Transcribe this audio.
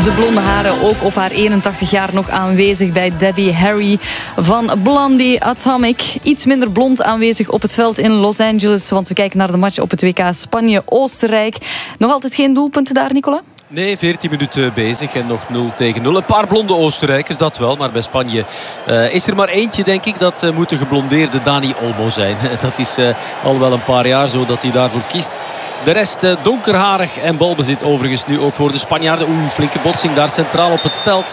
de blonde haren ook op haar 81 jaar nog aanwezig bij Debbie Harry van Blondie Atomic. Iets minder blond aanwezig op het veld in Los Angeles, want we kijken naar de match op het WK Spanje-Oostenrijk. Nog altijd geen doelpunten daar, Nicola? Nee, 14 minuten bezig en nog 0-0. Een paar blonde Oostenrijkers, dat wel. Maar bij Spanje is er maar eentje, denk ik. Dat moet de geblondeerde Dani Olmo zijn. Dat is al wel een paar jaar zo dat hij daarvoor kiest. De rest donkerharig en balbezit overigens nu ook voor de Spanjaarden. Flinke botsing daar centraal op het veld.